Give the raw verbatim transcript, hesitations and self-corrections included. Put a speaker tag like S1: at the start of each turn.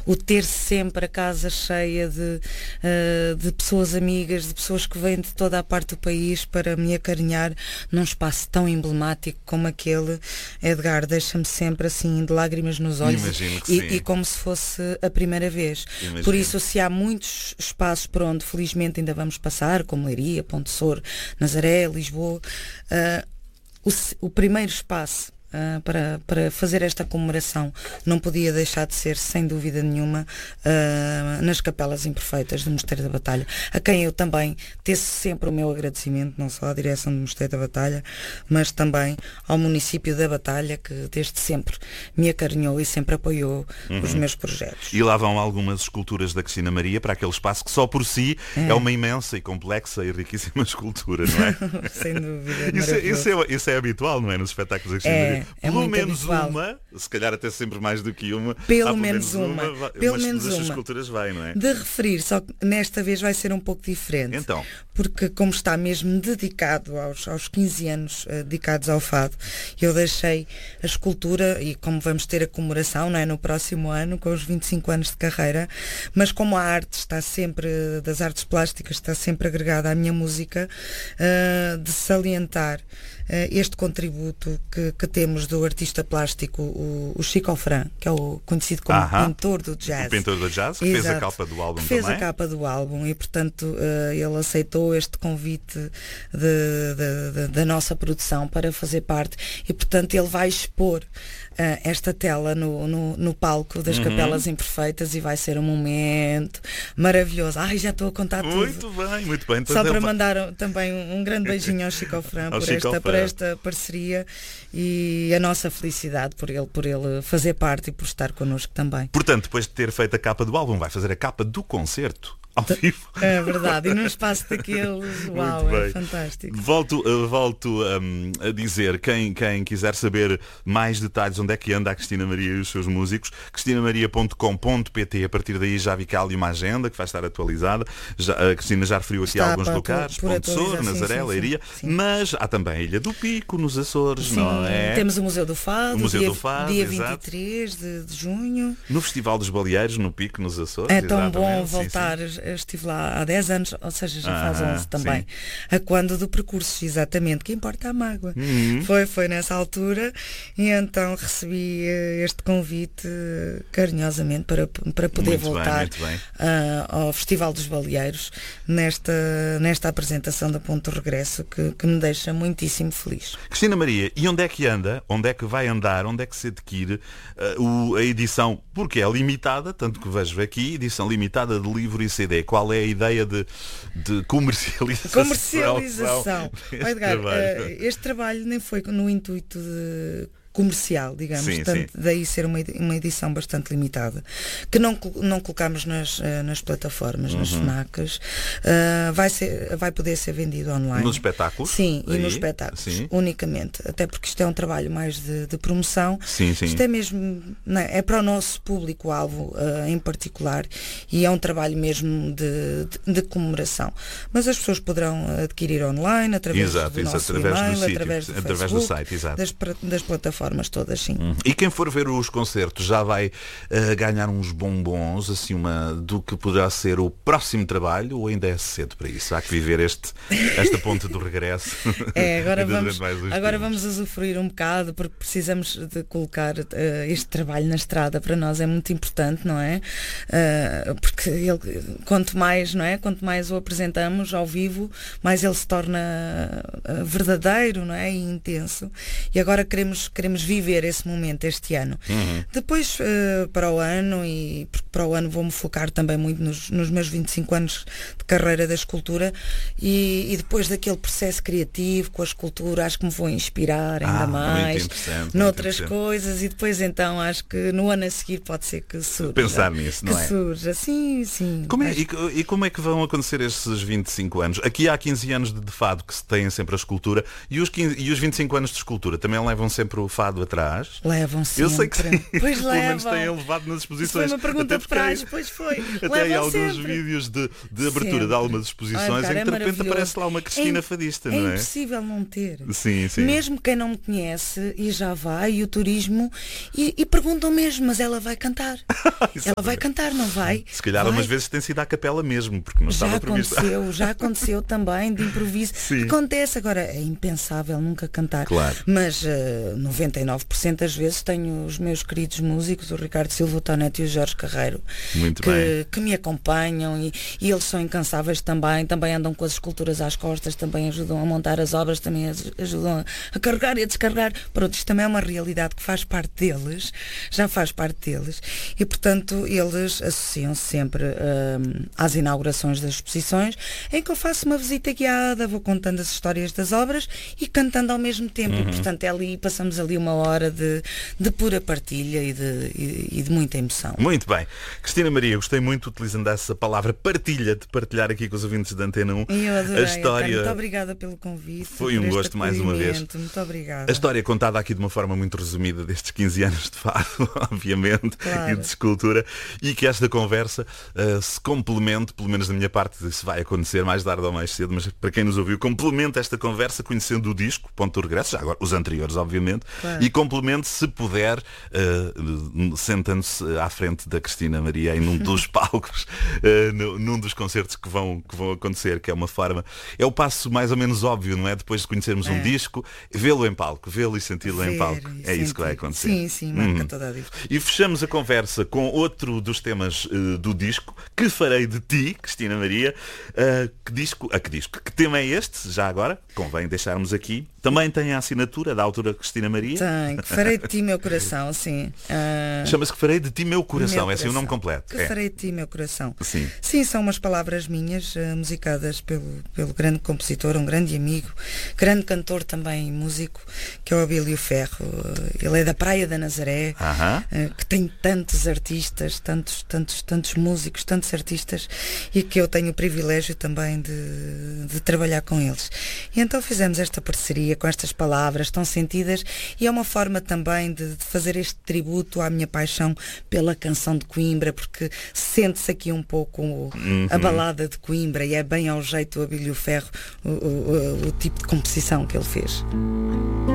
S1: o ter sempre a casa cheia de, uh, de pessoas amigas, de pessoas que vêm de toda a parte do país para me acarinhar num espaço tão emblemático como aquele, Edgar, deixa-me sempre assim de lágrimas nos olhos e, e como se fosse a primeira vez. Imagino. Por isso, se há muitos espaços por onde felizmente ainda vamos passar, como Leiria, Ponte Sor, Nazaré, Lisboa, uh, o, o primeiro espaço Uh, para, para fazer esta comemoração não podia deixar de ser, sem dúvida nenhuma, uh, nas Capelas Imperfeitas do Mosteiro da Batalha, a quem eu também teço sempre o meu agradecimento, não só à direção do Mosteiro da Batalha, mas também ao município da Batalha, que desde sempre me acarinhou e sempre apoiou uhum. os meus projetos.
S2: E lá vão algumas esculturas da Cristina Maria para aquele espaço que só por si é, é uma imensa e complexa e riquíssima escultura, não é?
S1: Sem dúvida.
S2: Isso é, isso, é, isso é habitual, não é? Nos espetáculos da Cristina
S1: é.
S2: Maria.
S1: É
S2: pelo menos
S1: habitual.
S2: uma, se calhar até sempre mais do que uma.
S1: Pelo,
S2: pelo
S1: menos, menos uma,
S2: uma
S1: pelo
S2: mas
S1: menos
S2: das
S1: uma.
S2: esculturas vai, não é?
S1: De referir, só que nesta vez vai ser um pouco diferente.
S2: Então.
S1: Porque como está mesmo dedicado aos, aos quinze anos uh, dedicados ao fado, eu deixei a escultura, e como vamos ter a comemoração, não é, no próximo ano, com os vinte e cinco anos de carreira, mas como a arte está sempre, das artes plásticas, está sempre agregada à minha música, uh, de salientar este contributo que, que temos do artista plástico, o, o Chico Alfrã, que é o conhecido como
S2: uh-huh.
S1: pintor do jazz.
S2: O pintor do jazz, que
S1: Exato.
S2: fez a capa do álbum
S1: que fez
S2: também.
S1: a capa do álbum e, portanto, uh, ele aceitou este convite de, de, de, da nossa produção para fazer parte e, portanto, ele vai expor Uh, esta tela no, no, no palco das uhum. Capelas Imperfeitas e vai ser um momento maravilhoso. Ai, já estou a contar tudo.
S2: Muito bem, muito bem. Então
S1: só para mandar também um, um grande beijinho ao Chico Alfrã por, esta, por esta parceria e a nossa felicidade por ele, por ele fazer parte e por estar connosco também.
S2: Portanto, depois de ter feito a capa do álbum, vai fazer a capa do concerto. Ao vivo.
S1: É verdade, e num espaço daqueles, uau, é fantástico.
S2: Volto, uh, volto um, a dizer, quem, quem quiser saber mais detalhes, onde é que anda a Cristina Maria e os seus músicos, cristina maria ponto com ponto pt. A partir daí já vi cá ali uma agenda que vai estar atualizada. Já, a Cristina já referiu aqui Está alguns locais, Ponte Sor, Nazaré, Leiria, mas há também a Ilha do Pico, nos Açores,
S1: sim,
S2: não é?
S1: Temos o Museu do Fado,
S2: o Museu
S1: dia,
S2: do Fado,
S1: dia vinte e três de, de junho.
S2: No Festival dos Baleeiros, no Pico, nos Açores.
S1: É tão
S2: exatamente.
S1: bom voltar. Sim, sim. Estive lá há dez anos, ou seja, já faz
S2: ah,
S1: onze também.
S2: Sim.
S1: A quando do percurso, exatamente, que importa a mágoa.
S2: Uhum.
S1: Foi, foi nessa altura e então recebi uh, este convite uh, carinhosamente para, para poder
S2: muito
S1: voltar
S2: bem, bem.
S1: Uh, ao Festival dos Baleeiros nesta, nesta apresentação da Ponto de Regresso que, que me deixa muitíssimo feliz.
S2: Cristina Maria, e onde é que anda? Onde é que vai andar? Onde é que se adquire uh, o, a edição? Porque é limitada, tanto que vejo aqui, edição limitada de livro e C D. Qual é a ideia de, de comercialização?
S1: Comercialização. Olha, Edgar, trabalho. Uh, este trabalho nem foi no intuito de comercial, digamos,
S2: sim,
S1: tanto,
S2: sim.
S1: daí ser uma, uma edição bastante limitada, que não, não colocamos nas, nas plataformas, uhum. nas FNACs, uh, vai, ser, vai poder ser vendido online.
S2: Nos espetáculos?
S1: Sim,
S2: Aí?
S1: E nos espetáculos,
S2: sim.
S1: unicamente, até porque isto é um trabalho mais de, de promoção,
S2: sim, sim.
S1: isto é mesmo, não é, é para o nosso público-alvo uh, em particular e é um trabalho mesmo de, de, de comemoração, mas as pessoas poderão adquirir online, através
S2: exato,
S1: do
S2: isso,
S1: nosso
S2: através
S1: e-mail,
S2: do sítio,
S1: através do
S2: através
S1: Facebook,
S2: do site, exato.
S1: Das, das plataformas todas, sim.
S2: Hum. E quem for ver os concertos já vai uh, ganhar uns bombons, assim, uma, do que poderá ser o próximo trabalho, ou ainda é cedo para isso? Há que viver este, esta ponte do regresso.
S1: É, agora vamos, agora vamos usufruir um bocado, porque precisamos de colocar uh, este trabalho na estrada. Para nós é muito importante, não é? Uh, porque ele, quanto mais, não é? Quanto mais o apresentamos ao vivo, mais ele se torna uh, verdadeiro, não é? E intenso. E agora queremos, queremos viver esse momento este ano.
S2: Uhum.
S1: Depois, uh, para o ano, e para o ano vou-me focar também muito nos, nos meus vinte e cinco anos de carreira da escultura e, e depois daquele processo criativo com a escultura, acho que me vou inspirar ainda
S2: ah,
S1: mais noutras coisas e depois então acho que no ano a seguir pode ser que surja.
S2: Pensar nisso, não
S1: que
S2: é?
S1: surja, sim, sim.
S2: Como é, e, e como é que vão acontecer estes vinte e cinco anos? Aqui há quinze anos de, de fado que se tem sempre a escultura e os, quinze, e os vinte e cinco anos de escultura também levam sempre o fado levado atrás?
S1: Levam sempre.
S2: Eu sei que sim.
S1: Pois
S2: Pelo menos
S1: levam.
S2: têm levado nas exposições.
S1: Isso foi uma pergunta
S2: até
S1: de praxe, pois foi.
S2: Até
S1: Levam
S2: em alguns
S1: sempre.
S2: vídeos de, de abertura
S1: Sempre.
S2: de algumas exposições
S1: Ai, cara,
S2: em que de
S1: é
S2: repente aparece lá uma Cristina
S1: é,
S2: Fadista,
S1: é
S2: não é?
S1: impossível não ter.
S2: Sim, sim.
S1: Mesmo quem não me conhece e já vai, e o turismo, e, e perguntam mesmo, mas ela vai cantar. Ela vai cantar, não vai?
S2: Se calhar
S1: vai.
S2: umas vezes tem sido à capela mesmo, porque não
S1: Já
S2: estava previsto.
S1: aconteceu, já aconteceu também de improviso.
S2: Sim.
S1: Acontece, agora é impensável nunca cantar.
S2: Claro.
S1: Mas uh, noventa e nove por cento das vezes tenho os meus queridos músicos, o Ricardo Silva, o Tonete e o Jorge Carreiro,
S2: Muito
S1: que,
S2: bem.
S1: que me acompanham e, e eles são incansáveis também, também andam com as esculturas às costas, também ajudam a montar as obras, também aj- ajudam a, a carregar e a descarregar. Pronto, isto também é uma realidade que faz parte deles, já faz parte deles, e portanto eles associam-se sempre hum, às inaugurações das exposições, em que eu faço uma visita guiada, vou contando as histórias das obras e cantando ao mesmo tempo.
S2: Uhum.
S1: E portanto é ali, passamos ali uma hora de, de pura partilha e de, e, e de muita emoção.
S2: Muito bem. Cristina Maria, gostei muito utilizando essa palavra partilha, de partilhar aqui com os ouvintes da Antena um.
S1: E eu adorei,
S2: a história.
S1: Antônio. Muito obrigada pelo convite.
S2: Foi
S1: por
S2: um
S1: este
S2: gosto mais uma vez.
S1: acolhimento. Muito obrigada.
S2: A história contada aqui de uma forma muito resumida destes quinze anos de fado, obviamente,
S1: Claro.
S2: e de escultura, e que esta conversa uh, se complemente, pelo menos da minha parte, isso vai acontecer mais tarde ou mais cedo, mas para quem nos ouviu, complemente esta conversa conhecendo o disco, Ponto de Regresso, já agora os anteriores, obviamente,
S1: Claro.
S2: e complemente, se puder, uh, sentando-se à frente da Cristina Maria em um dos palcos, uh, no, num dos concertos que vão, que vão acontecer, que é uma forma, é o passo mais ou menos óbvio, não é? Depois de conhecermos um
S1: É.
S2: disco, vê-lo em palco, vê-lo e senti-lo em
S1: Ver
S2: palco.
S1: e
S2: É isso que vai
S1: sentir.
S2: acontecer.
S1: Sim, sim, marca
S2: Hum.
S1: toda a diferença.
S2: E fechamos a conversa com outro dos temas uh, do disco, Que Farei de Ti, Cristina Maria. Uh, que disco, a que disco? Que tema é este? Já agora, convém deixarmos aqui. Também tem a assinatura da autora Cristina Maria.
S1: Tenho, que farei de ti meu coração, sim. Ah,
S2: Chama-se Que Farei de Ti Meu Coração.
S1: meu
S2: É assim o nome
S1: coração.
S2: completo.
S1: Que
S2: É.
S1: farei de ti meu coração.
S2: Sim.
S1: Sim, são umas palavras minhas, ah, musicadas pelo, pelo grande compositor, um grande amigo, grande cantor também, músico, que é o Abílio Ferro. Ele é da Praia da Nazaré,
S2: Aham.
S1: ah, que tem tantos artistas, tantos, tantos, tantos músicos, tantos artistas, e que eu tenho o privilégio também de, de trabalhar com eles. E então fizemos esta parceria com estas palavras tão sentidas, e é uma forma também de, de fazer este tributo à minha paixão pela canção de Coimbra, porque sente-se aqui um pouco o-
S2: Uhum.
S1: a balada de Coimbra, e é bem ao jeito do Abílio Ferro o, o- o- o tipo de composição que ele fez.